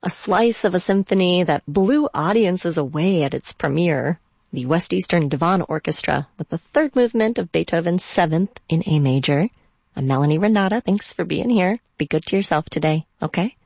A slice of a symphony that blew audiences away at its premiere. The West Eastern Divan Orchestra with the third movement of Beethoven's Seventh in A major. I'm Melanie Renata. Thanks for being here. Be good to yourself today, okay?